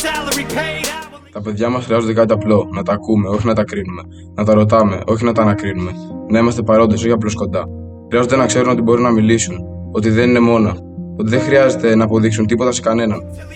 Τα παιδιά μας χρειάζονται κάτι απλό. Να τα ακούμε, όχι να τα κρίνουμε. Να τα ρωτάμε, όχι να τα ανακρίνουμε. Να είμαστε παρόντες, όχι απλώς κοντά. Χρειάζονται να ξέρουν ότι μπορούν να μιλήσουν. Ότι δεν είναι μόνα. Ότι δεν χρειάζεται να αποδείξουν τίποτα σε κανέναν.